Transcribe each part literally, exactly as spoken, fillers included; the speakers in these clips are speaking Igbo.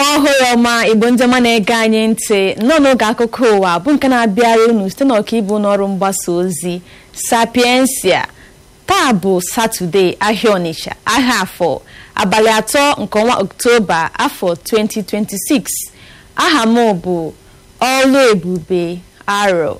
ọhụrụ ọma Igbo ndị ọma na-ege anyị ntị nọ n'oge akụkọ ụwa bụ nke na-abịara unu site n'ọkaibu n'ọrụ mgbasa ozi Sapiensia. Taa bụ Satọde, ahịa Ọnịcha, ahịa afọ abalị atọ nke ọnwa Ọktoba afọ twenty twenty-six. Aha m bụ Oluebube Aro.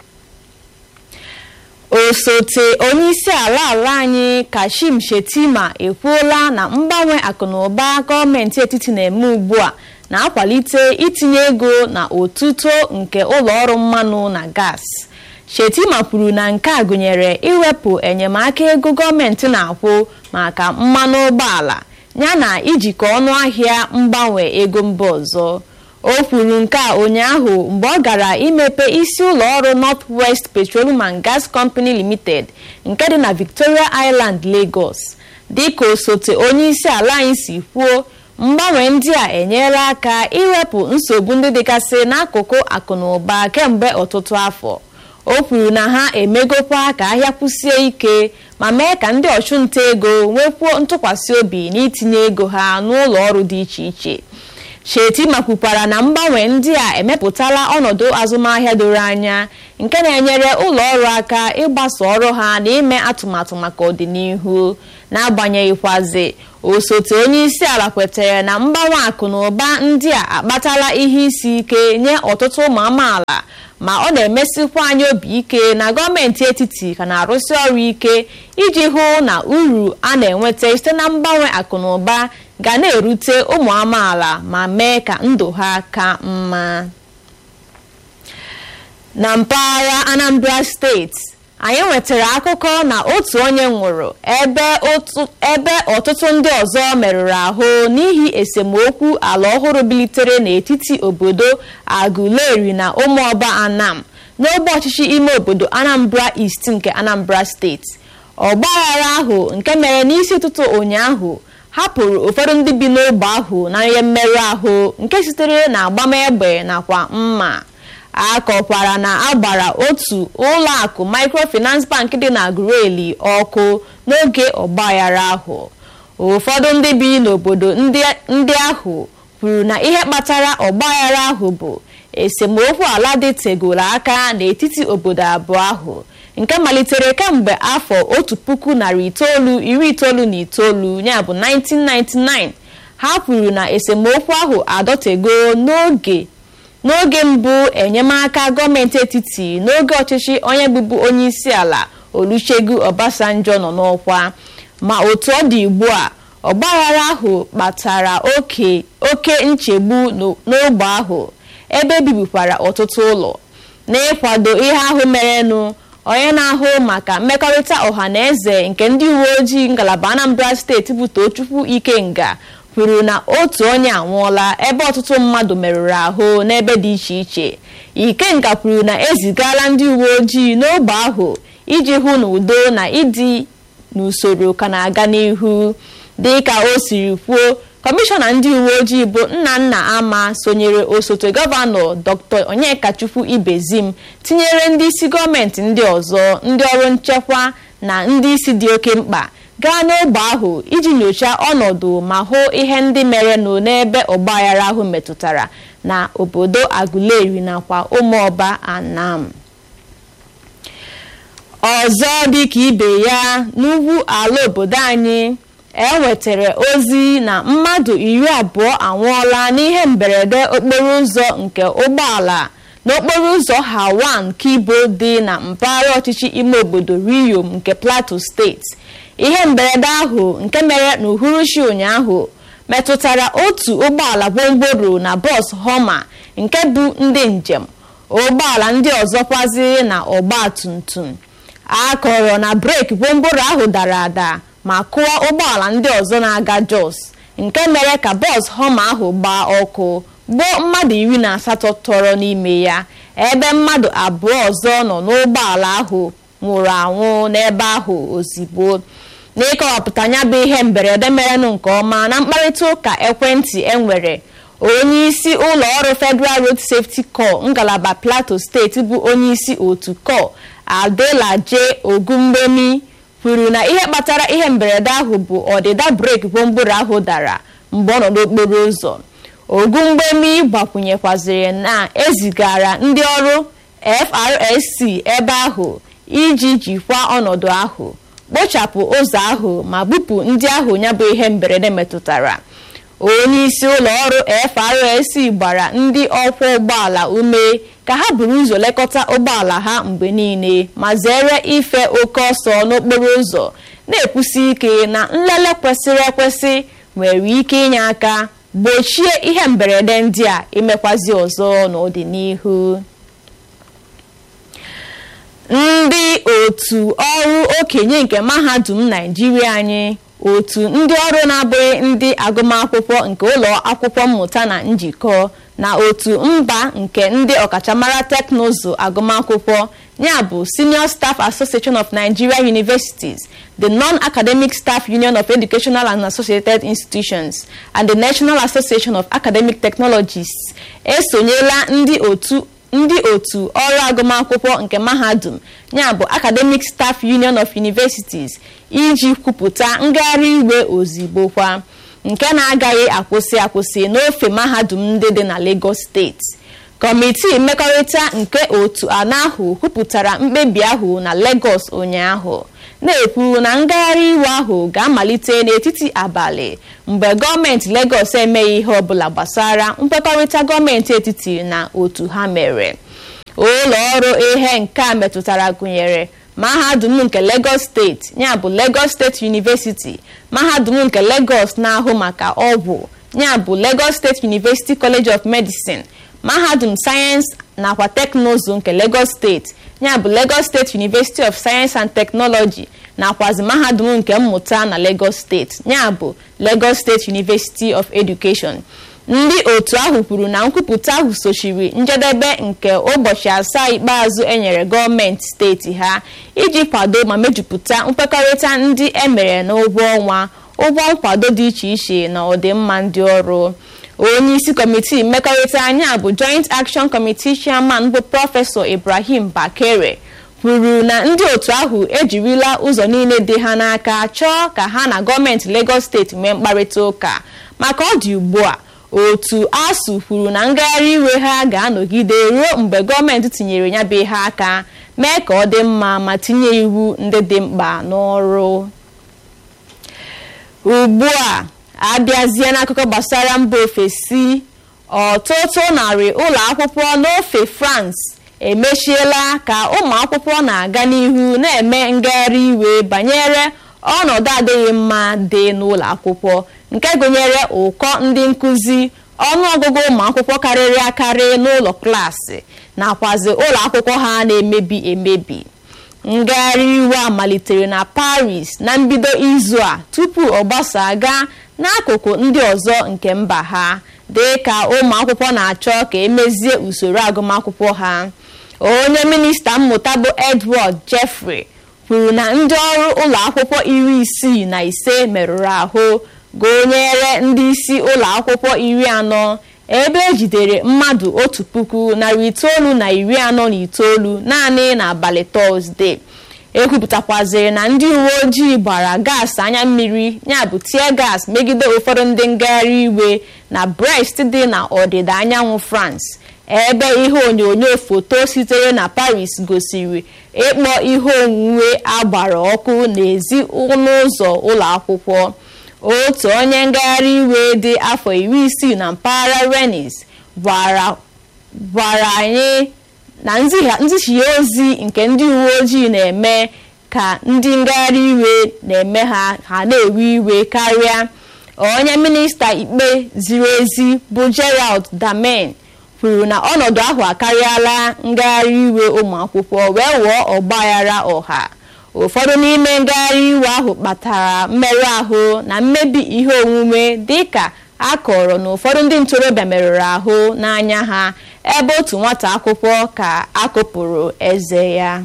Osote onyeisi ala ala anyị Kashim Shettima ekwuola na mgbanwe akụnụba gọọmenti etiti na-eme ugbu a na-akwalite itinye ego na otuto nke ụlọọrụ mmanụ na gas. Shettima kwuru na nke a gụnyere iwepụ enyemaka ego gọọmenti na-akwụ maka mmanụ ụgbọala yana ijikọ ọnụ ahịa mgbanwe ego mba ọzọ. O kwuru nke a ụnyaahụ mgbe ọ gara imepe isi ụlọọrụ North West Petroleum and Gas Company Limited nke dị na Victoria Island, Lagos. Dịka osote onyeisi ala anyị si kwuo, mgbanwe ndị a enyela aka iwepụ nsogbu ndị dịgasị n'akụkụ akụnụba kemgbe ọtụtụ afọ. O kwuru na ha emegokwa ka ahịa kwụsie ike ma mee ka ndị ọchụnta ego nwekwuo ntụkwasị obi n'itinye ego ha n'ụlọ ọrụ dị iche iche. Shettima kwukwara na mgbanwe ndị a emepụtala ọnọdụ azụmahịa doro anya nke na-enyere ụlọ ọrụ aka ịgbasa ọrụ ha na ime atụmatụ maka ọdịnihu. N'agbanyeghịkwazi, osote onye isi ala kwetere na mgbanwe akụ na ụba ndị a akpatala ihe isi ike nye ọtụtụ ụmụ amaala, ma ọ na-emesikwa anyị obi ike na gọọmenti etiti ka na-arụsi ọrụ ike iji hụ na uru a na-enweta site na mgbanwe akụ na ụba ga na-erute ụmụ amaala ma mee ka ndụ ha ka mma. Na mpaghara Anambra steeti, anyị nwetara akụkọ na otu onye nwụrụ ebe ọtụtụ ndị ọzọ merụrụ ahụ n'ihi esemokwu ala ọhụrụ bilitere n'etiti obodo Aguleri na Umuoba Anam n'ogbe ọchịchị ime obodo Anambra East nke Anambra steeti. Ọgbaghara ahụ nke mere n'isi ụtụtụ ụnyaahụ hapụrụ ụfọdụ ndị bi n'ogbe ahụ na ihe mmerụ ahụ nke sitere na agbamegbe nakwa mma. A kọkwara na agbara otu ụlọ akụ Microfinance Bank dị na Aguleri ọkụ n'oge ọgbaghara ahụ. Ụfọdụ ndị bi n'obodo ndị ahụ kwuru na ihe kpatara ọgbaghara ahụ bụ esemokwu ala dịtegoro aka n'etiti obodo abụọ ahụ nke malitere kemgbe afọ otu puku narị itoolu iri itoolu na itoolu ya bụ nineteen ninety-nine. Ha kwuru na esemokwu ahụ adọtego n'oge n'oge mbụ enyemaka gọọmenti etiti n'oge ọchịchị onye bụbu onye isi ala Olusegun Obasanjo nọ n'ọkwa. Ma otu ọ dị ugbu a, ọgbaghara ahụ kpatara oke oke nchegbu n'ogbe ahụ ebe bibikwara ọtụtụ ụlọ. N'ịkwado ihe ahụ merenụ, onye na-ahụ maka mmekọrịta ọha na eze nke ndị uwe ojii ngalaba Anambra steeti bụ Tochukwu Ikenga kwuru na otu onye anwụọla ebe ọtụtụ mmadụ merụrụ ahụ n'ebe dị iche iche. Ikenga kwuru na ezigala ndị uwe ojii n'ogbe ahụ iji hụ na udo na ịdị n'usoro ka na-aga n'ihu. Dịka o siri kwuo, kọmishọna ndị uwe ojii bụ Nnanna Ama sonyere osote gọvanọ Dr Onyekachukwu Ibezim tinyere ndị isi gọọmenti ndị ọzọ, ndị ọrụ nchekwa na ndị isi dị oke mkpa gaa n'ogbe ahụ iji nyochaa ọnọdụ ma hụ ihe ndị merenụ n'ebe ọgbaghara ahụ metụtara na obodo Aguleri nakwa Umuoba Anam. Ọzọ dịka ibe ya, n'ugwu ala obodo anyị enwetara ozi na mmadụ iri abụọ anwụọla n'ihe mberede okporo ụzọ nke ụgbọala n'okporo ụzọ Hawan Kibo dị na mpaghara ọchịchị ime obodo Riyom nke Plateau steeti. Ihe mberede ahụ nke mere n'uhuruchi ụnyaahụ metụtara otu ụgbọala gwongworo na bọs Homa nke bụ ndị njem, ụgbọala ndị ọzọkwazi na ọgba tum tum. A kọrọ na breeki gwongworo ahụ dara ada ma kụọ ụgbọala ndị ọzọ na-aga Jos, nke mere ka bọs Homa ahụ gbaa ọkụ gbuo mmadụ iri na asatọ tọrọ n'ime ya, ebe mmadụ abụọ ọzọ nọ n'ụgbọala ahụ nwụrụ anwụ n'ebe ahụ ozigbo. N'ịkọwapụta ya bụ ihe mberede merenụ nke ọma na mkparịta ụka ekwentị enwere, onye isi ụlọ ọrụ Federal Road Safety Corps ngalaba Plateau steeti bụ onye isi otu Corps Adelaje Ogungbemi kwuru na ihe kpatara ihe mberede ahụ bụ ọdịda breeki gwongworo ahụ dara mgbe ọ nọ n'okporo ụzọ. Ogungbemi gbakwunyekwaziri na ezigara ndị ọrụ F R S C ebe ahụ iji jikwa ọnọdụ ahụ, kpochapụ ụzọ ahụ ma bupụ ndị ahụ ya bụ ihe mberede metụtara. Onye isi ụlọ ọrụ F R S C gbara ndị ọkwọ ụgbọala ume ka ha buru ụzọ lekọta ụgbọala ha mgbe niile ma zere ife oke ọsọ n'okporo ụzọ, na-ekwusi ike na nlele kwesịrị ekwesị nwere ike inye aka gbochie ihe mberede ndị a imekwazi ọzọ n'ọdịnihu. Ndị otu ọrụ okenye nke mahadum Naijiria anyị, otu ndị ọrụ na-abụghị ndị agụmakwụkwọ nke ụlọ akwụkwọ mmụta na njikọ, na otu mba nke ndị ọkachamara teknụzụ agụmakwụkwọ ya bụ Senior Staff Association of Nigeria Universities, the Non-Academic Staff Union of Educational and Associated Institutions, and the National Association of Academic Technologists esonyela ndị otu ndị otu ọrụ agụmakwụkwọ nke mahadum ya bụ Academic Staff Union of Universities iji kwupụta ngagharị iwe ozigbo kwa nke na-agaghị akwụsị akwụsị n'ofe mahadum ndị dị na Lagos steeti. Kọmitii mmekọrịta nke otu anọ ahụ kwupụtara mkpebi ahụ na Lagos ụnyaahụ, na-ekwu na ngagharị iwe ahụ ga-amalite n'etiti abalị mgbe gọọmenti Lagos emeghị ihe ọbụla gbasara nkwekọrịta gọọmenti etiti na otu ha mere. Ụlọ ọrụ ihe nke a metụtara gụnyere mahadum nke Lagos steeti ya bụ Lagos State University, mahadum nke Lagos na-ahụ maka ọgwụ ya bụ Lagos State University College of Medicine, mahadum sayensị nakwa teknụzụ nke Lagos steeti ya bụ Lagos State University of Science and Technology, nakwazi mahadum nke mmụta na Lagos steeti ya bụ Lagos State University of Education. Ndị otu ahụ kwuru na nkwupụta ahụ sochiri njedebe nke ụbọchị asaa ikpeazụ enyere gọọmenti steeti ha iji kwado ma mejupụta nkwekọrịta ndị emere n'ụgwọ ọnwa, ụgwọ nkwado dị iche iche na ọdịmma ndị ọrụ. Onye isi kọmitii mmekọrịta anya bụ Joint Action Committee Chairman bụ Prọfesọ Ibrahim Bakere kwuru na ndị otu ahụ ejirila ụzọ niile dị ha n'aka chọọ ka ha na gọọmenti Lagos steeti nwee mkparịta ụka, maka ọ dị ugbu a otu ASUU kwuru na ngagharị iwe ha ga-anọgide ruo mgbe gọọmenti tinyere ya bụ ihe aka mee ka ọ dị mma ma tinye iwu ndị dị mkpa n'ọrụ. Ugbu a abịazie n'akụkọ gbasara mba ofesi, ọtụtụ narị ụlọ akwụkwọ n'ofe France emechiela ka ụmụ akwụkwọ na-aga n'ihu na-eme ngagharị iwe banyere ọnọdụ adịghị mma dị n'ụlọ akwụkwọ, nke gụnyere ụkọ ndị nkụzi, ọnụọgụgụ ụmụ akwụkwọ karịrị akarị n'ụlọ klaasị nakwazi ụlọ akwụkwọ ha na-emebi emebi. Ngagharị iwe a malitere na Paris na mbido izu a tupu ọ gbasaa gaa n'akụkụ ndị ọzọ nke mba ha, dị ka ụmụ akwụkwọ na-achọ ka emezie usoro agụmakwụkwọ ha. Onye minista mmụta bụ Edward Jeffrey kwuru na ndị ọrụ ụlọ akwụkwọ iri isii na ise merụrụ ahụ, gụnyere ndị isi ụlọ akwụkwọ iri anọ, ebe ejidere mmadụ otu puku narị itoolu na iri anọ na itoolu naanị n'abalị Tọzdee. Ekwupụtakwaziri na ndị uwe ojii gbara gaasị anya mmiri ya bụ tear gas megide ụfọdụ ndị ngagharị iwe na Brest dị na ọdịda anyanwụ France, ebe ihe onyonyo foto sitere na Paris gosiri ịkpọ ihe onwunwe agbara ọkụ n'ezi ọnụ ụzọ ụlọ akwụkwọ. Otu onye ngagharị iwe dị afọ iri isii na mpaghara Rennes gwara anyị na nzighachi ozi nke ndị uwe ojii na-eme ka ndị ngagharị iwe na-eme ha ha na-ewe iwe karịa. Onye minista ikpe ziri ezi bụ Gerald Damain kwuru na ọnọdụ ahụ akarịala ngagharị iwe ụmụ akwụkwọ wee wụọ ọgbaghara ọha. Ụfọdụ n'ime ngagharị iwe ahụ kpatara mmerụ ahụ na mmebi ihe onwunwe, dịka a kọrọ na ụfọdụ ndị ntorobịa merụrụ ahụ n'anya ha, ebe otu nwata akwụkwọ ka akụpụrụ eze ya.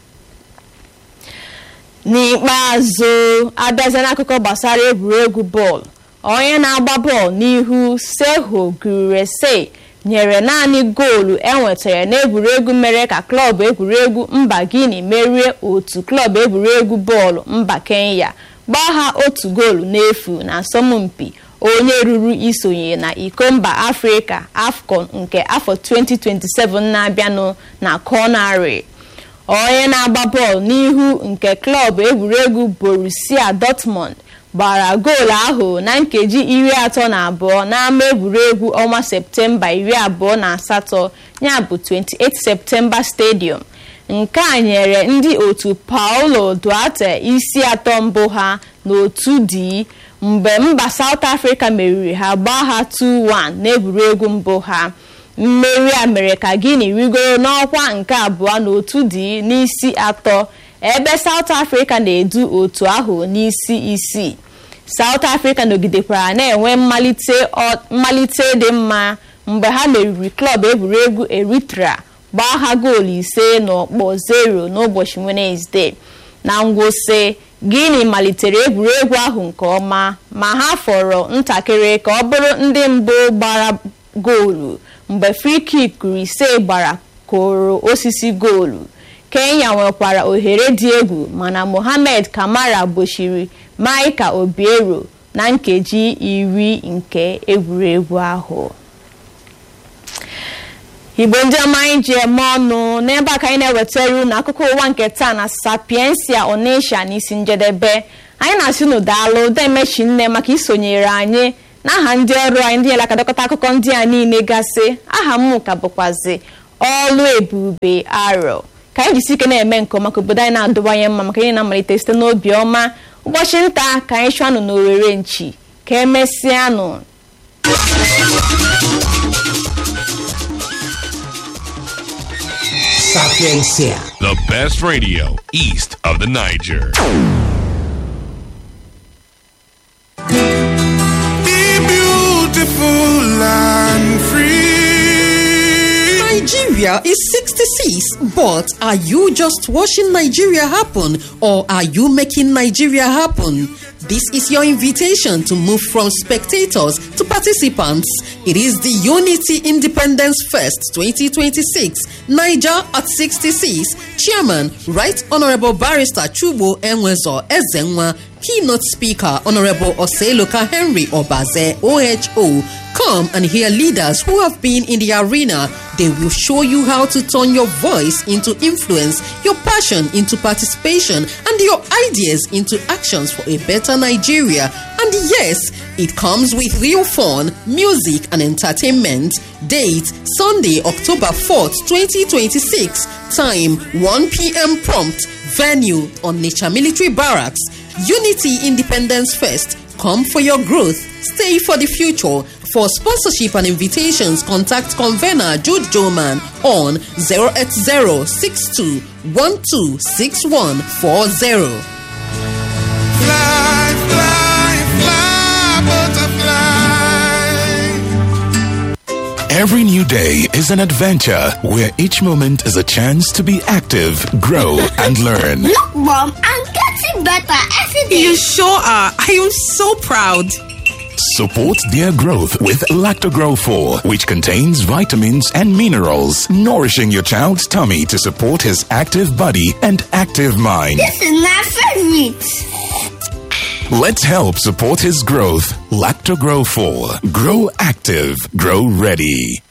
N'ikpeazụ, abịazie n'akụkọ gbasara egwuregwu bọọlụ, onye na-agba bọọlụ n'ihu Seho Gurese nyere naanị goolu enwetara n'egwuregwu mere ka klọb egwuregwu mba Guinea merie otu klọb egwuregwu bọọlụ mba Kenya gbaa ha otu goolu n'efu na asọmpi onye ruru isonye na iko mba Afrịka AFCON nke afọ twenty twenty-seven na-abịanụ na Conakry. Onye na-agba bọọlụ n'ihu nke klọb egwuregwu Borussia Dortmund gbara goolu ahụ na nkeji iri atọ na abụọ n'ama egwuregwu ọnwa Septemba iri abụọ na asatọ ya bụ twenty-eight September Stadium. Nke a nyere ndị otu Paulo Duarte isi atọ mbụ ha n'otu D mgbe mba South Africa meriri ha gbaa ha two one n'egwuregwu mbụ ha. Mmeri a mere ka Guinea rigoro n'ọkwa nke abụọ n'otu D n'isi atọ ebe South Africa na-edu otu ahụ n'isi isii. South Africa nọgidekwara na-enwe mmalite mmalite dị mma mgbe ha meriri klọb egwuregwu Eritrea gbaa ha goolu ise n'ọkpọ zero n'ụbọchị Wednesday. Na ngwụsị, Guinea malitere egwuregwu ahụ nke ọma ma ha fọrọ ntakịrị ka ọ bụrụ ndị mbụ gbara goolu mgbe free kick ise gbara kụrụ osisi goolu. Kenya nwekwara ohere dị egwu mana Mohamed Kamara gbochiri Michael Obiero na nkeji iri nke egwuregwu ahụ. Igbo ndị ọma anyị ji eme ọnụ n'ebe a ka anyị na-ewetara unu akụkọ ụwa nke taa na Sapiensia Onitsha n'isi njedebe. Anyị na-asị unu daalụ demechi nne maka isonyere anyị n'aha ndị ọrụ anyị ndị nyere aka dekọta akụkọ ndị a niile gasị. Aha m ka bụkwazi Ọlụ Ebube Arọ. Ka anyị jisi ike na-eme nke ọma ka obodo anyị na-adụbanye mma maka ihe na-amalite site n'obi ọma. Ụbọchị nta ka anyị chụọ anụ n'Owerre Nchi ka emesịanụ. Sapiensia. The best radio east of the Niger. Be beautiful and free. Nigeria is sixty-six, but are you just watching Nigeria happen or are you making Nigeria happen? This is your invitation to move from spectators to participants. It is the Unity Independence Fest twenty twenty-six, Niger at sixty-six. Chairman, Right Honorable Barrister Chubo Enwezo Ezenwa. Keynote Speaker, Honorable Oseloka Henry Obaze, O H O. Come and hear leaders who have been in the arena. They will show you how to turn your voice into influence, your passion into participation, and your ideas into actions for a better Nigeria. And yes, it comes with real fun, music, and entertainment. Date, Sunday, October fourth, twenty twenty-six. Time, one p.m. prompt. Venue, Onitsha Military Barracks. Unity Independence Fest. Come for your growth. Stay for the future. For sponsorship and invitations, contact convener Jude Joman on zero eight zero six two one two six one four zero. Fly, fly, fly, butterfly. Every new day is an adventure where each moment is a chance to be active, grow, and learn. Look, Mom, I'm getting better every day. You sure are. I am so proud. Support their growth with Lactogrow four, which contains vitamins and minerals, nourishing your child's tummy to support his active body and active mind. This is my favorite. Let's help support his growth. Lactogrow four. Grow active. Grow ready.